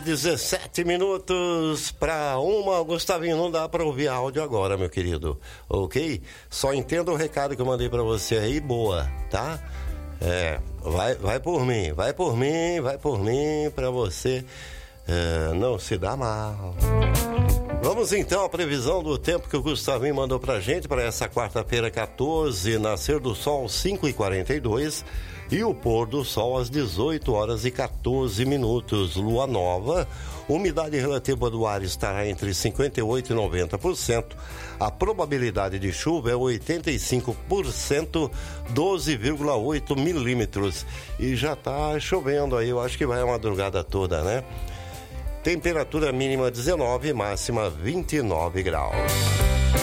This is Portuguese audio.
17 minutos para 1. Gustavinho, não dá para ouvir áudio agora, meu querido, ok? Só entenda o recado que eu mandei para você aí, boa, tá? Vai por mim, para você não se dar mal. Vamos então à previsão do tempo que o Gustavinho mandou pra gente para essa quarta-feira 14, nascer do sol 5h42 e o pôr do sol às 18h14. Lua nova, umidade relativa do ar estará entre 58% e 90%. A probabilidade de chuva é 85%, 12,8 milímetros. E já tá chovendo aí, eu acho que vai a madrugada toda, né? Temperatura mínima 19, máxima 29 graus.